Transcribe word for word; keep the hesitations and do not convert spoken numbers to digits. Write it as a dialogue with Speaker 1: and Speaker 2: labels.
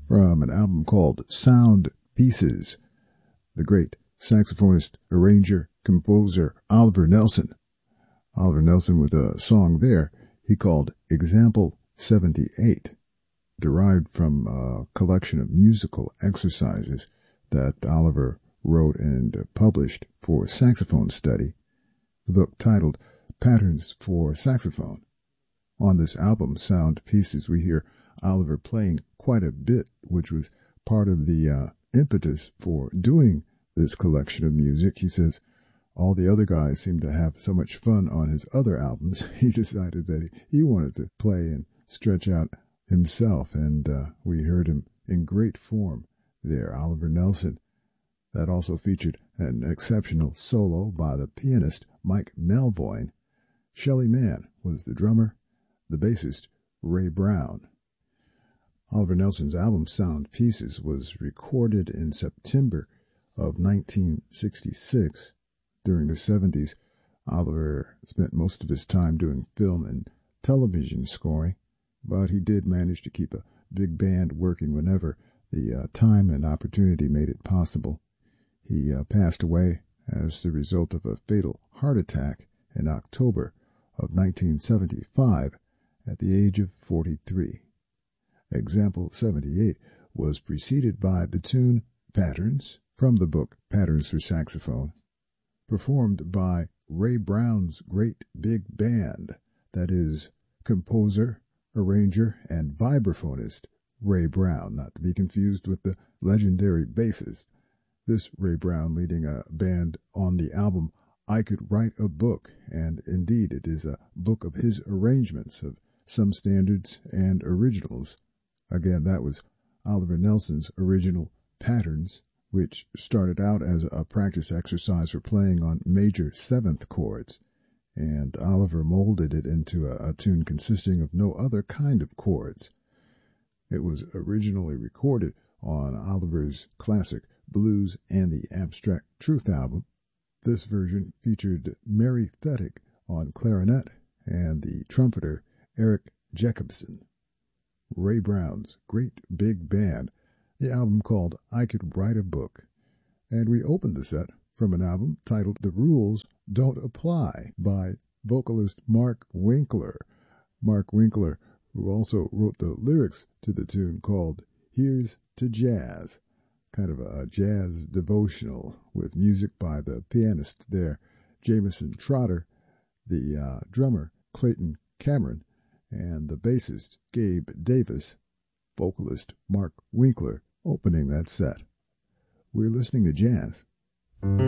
Speaker 1: from an album called Sound Pieces, the great saxophonist, arranger, composer Oliver Nelson. Oliver Nelson with a song there he called Example seventy-eight, derived from a collection of musical exercises that Oliver wrote and published for saxophone study, the book titled Patterns for Saxophone. On this album, Sound Pieces, we hear Oliver playing quite a bit, which was part of the uh, impetus for doing this collection of music. He says all the other guys seemed to have so much fun on his other albums, he decided that he wanted to play and stretch out himself, and uh, we heard him in great form there, Oliver Nelson. That also featured an exceptional solo by the pianist Mike Melvoin. Shelly Manne was the drummer, the bassist Ray Brown. Oliver Nelson's album Sound Pieces was recorded in September of nineteen sixty-six. During the seventies, Oliver spent most of his time doing film and television scoring, but he did manage to keep a big band working whenever the uh, time and opportunity made it possible. He uh, passed away as the result of a fatal heart attack in October of nineteen seventy-five at the age of forty-three. Example seventy-eight was preceded by the tune Patterns from the book Patterns for Saxophone, performed by Ray Brown's great big band, that is, composer, arranger, and vibraphonist Ray Brown, not to be confused with the legendary bassist. This Ray Brown leading a band on the album I Could Write a Book, and indeed it is a book of his arrangements of some standards and originals. Again, that was Oliver Nelson's original Patterns, which started out as a practice exercise for playing on major seventh chords, and Oliver molded it into a, a tune consisting of no other kind of chords. It was originally recorded on Oliver's classic Blues and the Abstract Truth album. This version featured Mary Fettig on clarinet and the trumpeter Eric Jacobson. Ray Brown's great big band, the album called I Could Write a Book. And we opened the set from an album titled The Rules Don't Apply by vocalist Mark Winkler. Mark Winkler, who also wrote the lyrics to the tune called Here's to Jazz, kind of a jazz devotional with music by the pianist there, Jameson Trotter, the uh, drummer, Clayton Cameron, and the bassist, Gabe Davis, vocalist Mark Winkler, opening that set. We're listening to jazz.